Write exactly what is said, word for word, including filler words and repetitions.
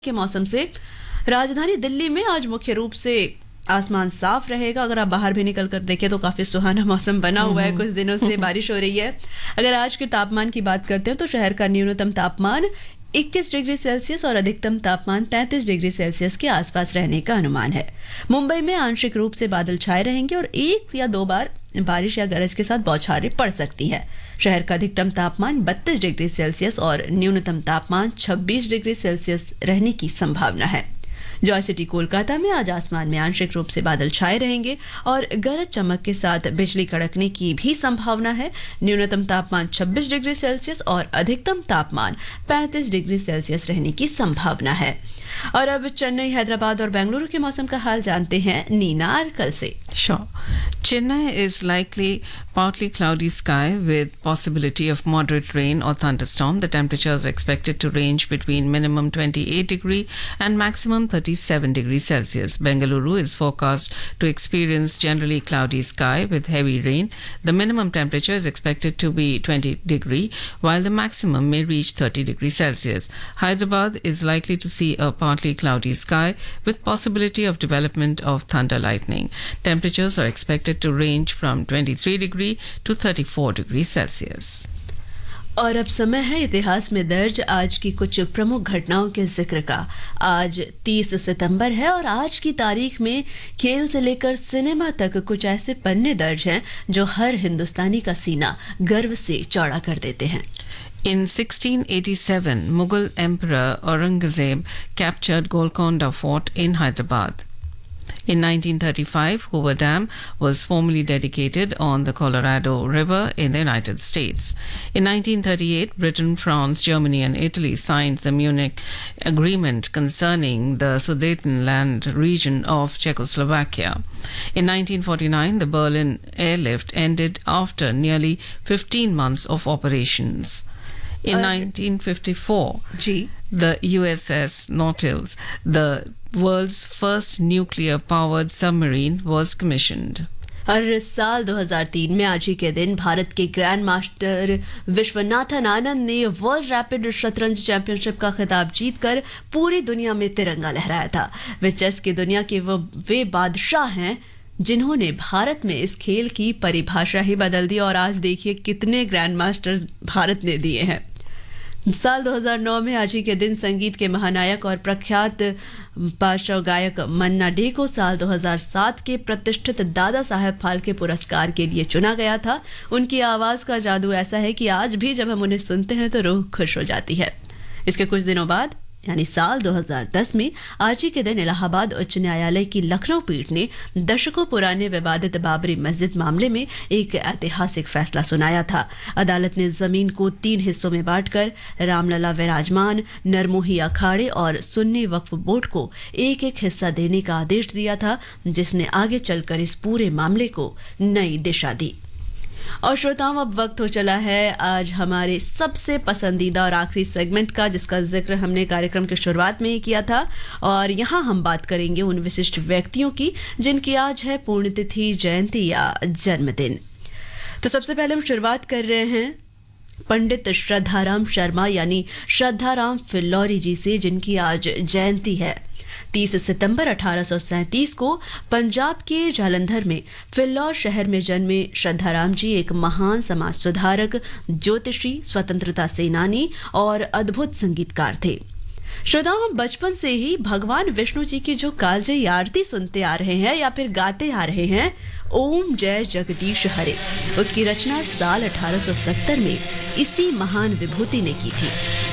के मौसम से राजधानी दिल्ली में आज मुख्य रूप से आसमान साफ रहेगा। अगर आप बाहर भी निकल कर देखें तो काफी सुहाना मौसम बना हुआ है, कुछ दिनों से बारिश हो रही है। अगर आज के तापमान की बात करते हैं तो शहर का न्यूनतम तापमान इक्कीस डिग्री सेल्सियस और अधिकतम तापमान तैंतीस डिग्री सेल्सियस के आसपास रहने का अनुमान है। मुंबई में आंशिक रूप से बादल छाए रहेंगे और एक या दो बार बारिश या गरज के साथ बौछारें पड़ सकती है। शहर का अधिकतम तापमान बत्तीस डिग्री सेल्सियस और न्यूनतम तापमान छब्बीस डिग्री सेल्सियस रहने की संभावना है। जॉय सिटी कोलकाता में आज आसमान में आंशिक रूप से बादल छाए रहेंगे और गरज चमक के साथ बिजली कड़कने की भी संभावना है। न्यूनतम तापमान छब्बीस डिग्री सेल्सियस और अधिकतम तापमान पैंतीस डिग्री सेल्सियस रहने की संभावना है। और अब चेन्नई, हैदराबाद और बेंगलुरु के मौसम का हाल जानते हैं नीना अर्कल से। Sure. Chennai is likely partly cloudy sky with possibility of moderate rain or thunderstorm. The temperature is expected to range between minimum twenty-eight degree and maximum thirty-seven degrees Celsius. Bengaluru is forecast to experience generally cloudy sky with heavy rain. The minimum temperature is expected to be twenty degree while the maximum may reach thirty degrees Celsius. Hyderabad is likely to see a partly cloudy sky with possibility of development of thunder lightning. Temperatures are expected to range from twenty-three degree to thirty-four degrees Celsius. और अब समय है इतिहास में दर्ज आज की कुछ प्रमुख घटनाओं के जिक्र का। आज तीस सितंबर है और आज की तारीख में खेल से लेकर सिनेमा तक कुछ ऐसे पन्ने दर्ज हैं जो हर हिंदुस्तानी का सीना गर्व से चौड़ा कर देते हैं। In sixteen eighty-seven, Mughal Emperor Aurangzeb captured Golconda Fort in Hyderabad. In nineteen thirty-five, Hoover Dam was formally dedicated on the Colorado River in the United States. In nineteen thirty-eight, Britain, France, Germany and Italy signed the Munich Agreement concerning the Sudetenland region of Czechoslovakia. In nineteen forty-nine, the Berlin airlift ended after nearly fifteen months of operations. In uh, nineteen fifty-four, G. the U S S Nautilus, the world's first nuclear-powered submarine, was commissioned. हर साल दो हज़ार तीन में आज ही के दिन भारत के grand master Viswanathan Anand ने वर्ल्ड रैपिड शतरंज चैंपियनशिप का खिताब जीतकर पूरी दुनिया में तिरंगा लहराया था। वे चेस की दुनिया के वो वे बादशाह हैं जिन्होंने भारत में इस खेल की परिभाषा ही बदल दी। और आज देखिए कितने ग्रैंड मास्टर्स भारत ने दिए हैं। साल दो हज़ार नौ में आज ही के दिन संगीत के महानायक और प्रख्यात पार्श्व गायक मन्ना डे को साल दो हज़ार सात के प्रतिष्ठित दादा साहेब फाल्के पुरस्कार के लिए चुना गया था। उनकी आवाज का जादू ऐसा है कि आज भी जब हम उन्हें सुनते हैं तो रूह खुश हो जाती है। इसके कुछ दिनों बाद यानी साल दो हज़ार दस में आज ही के दिन इलाहाबाद उच्च न्यायालय की लखनऊ पीठ ने दशकों पुराने विवादित बाबरी मस्जिद मामले में एक ऐतिहासिक फैसला सुनाया था। अदालत ने जमीन को तीन हिस्सों में बांटकर रामलला विराजमान, नरमोही अखाड़े और सुन्नी वक्फ बोर्ड को एक एक हिस्सा देने का आदेश दिया था, जिसने आगे चलकर इस पूरे मामले को नई दिशा दी। और श्रोताओं, अब वक्त हो चला है आज हमारे सबसे पसंदीदा और आखिरी सेगमेंट का, जिसका जिक्र हमने कार्यक्रम की शुरुआत में ही किया था। और यहाँ हम बात करेंगे उन विशिष्ट व्यक्तियों की जिनकी आज है पुण्यतिथि, जयंती या जन्मदिन। तो सबसे पहले हम शुरुआत कर रहे हैं पंडित श्रद्धाराम शर्मा यानी श्रद्धाराम फिल्लौरी जी से, जिनकी आज जयंती है। तीस सितंबर अठारह सौ सैंतीस को पंजाब के जालंधर में फिल्लौर शहर में जन्मे श्रद्धाराम जी एक महान समाज सुधारक, ज्योतिषी, स्वतंत्रता सेनानी और अद्भुत संगीतकार थे। श्रोताओं, हम बचपन से ही भगवान विष्णु जी की जो कालजयी आरती सुनते आ रहे हैं या फिर गाते आ रहे हैं, ओम जय जगदीश हरे, उसकी रचना साल अठारह सौ सत्तर में इसी महान विभूति ने की थी।